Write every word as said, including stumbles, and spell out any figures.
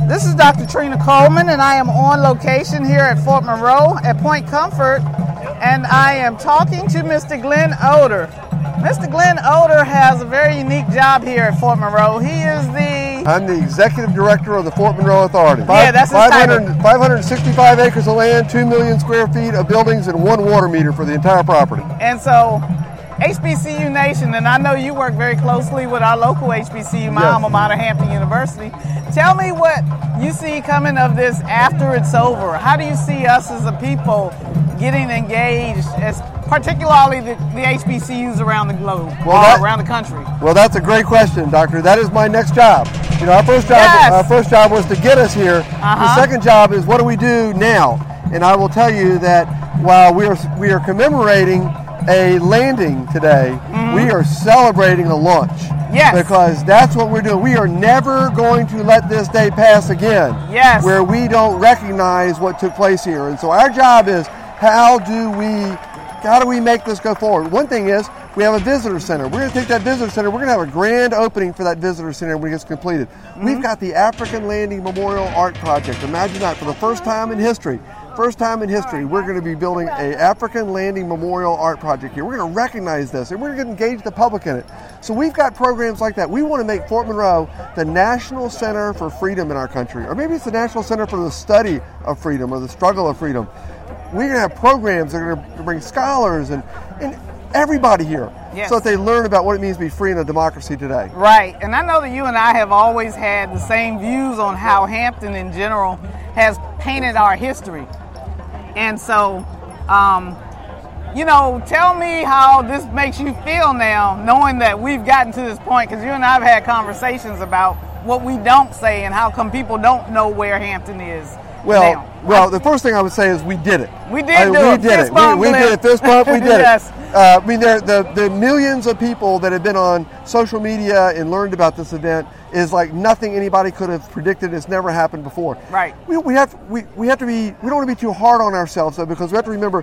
This is Doctor Trina Coleman, and I am on location here at Fort Monroe at Point Comfort, and I am talking to Mister Glenn Oder. Mister Glenn Oder has a very unique job here at Fort Monroe. He is the... I'm the Executive Director of the Fort Monroe Authority. Yeah, that's his title. five hundred sixty-five acres of land, two million square feet of buildings, and one water meter for the entire property. And so, H B C U Nation, and I know you work very closely with our local H B C U, my Yes. alma mater, Hampton University. Tell me what you see coming of this after it's over. How do you see us as a people getting engaged, as particularly the, the H B C Us around the globe, Well, or that- around the country? Well, that's a great question, Doctor. That is my next job. You know, our first job, Yes. our first job was to get us here. Uh-huh. The second job is what do we do now? And I will tell you that while we are we are commemorating a landing today, Mm-hmm. we are celebrating a launch. Yes. Because that's what we're doing. We are never going to let this day pass again. Yes. Where we don't recognize what took place here. And so our job is how do we how do we make this go forward? One thing is we have a visitor center. We're going to take that visitor center. We're going to have a grand opening for that visitor center when it gets completed. Mm-hmm. We've got the African Landing Memorial Art Project. Imagine that, for the first time in history. First time in history, we're going to be building a African Landing Memorial Art Project here. We're going to recognize this, and we're going to engage the public in it. So we've got programs like that. We want to make Fort Monroe the National Center for Freedom in our country, or maybe it's the National Center for the Study of Freedom or the Struggle of Freedom. We're going to have programs that are going to bring scholars and, and everybody here, Yes. so that they learn about what it means to be free in a democracy today. Right, and I know that you and I have always had the same views on how Hampton in general has painted our history. And so, um, you know, tell me how this makes you feel now, knowing that we've gotten to this point, because you and I have had conversations about what we don't say and how come people don't know where Hampton is. Well, now. well, the first thing I would say is we did it. We did I mean, do we it. did Fist it. bump, we, we Glenn. did it. Fist bump. We did Yes. it. Uh, I mean, there, the the millions of people that have been on social media and learned about this event is like nothing anybody could have predicted. It's never happened before. Right. We, we have we, we have to be. We don't want to be too hard on ourselves though, because we have to remember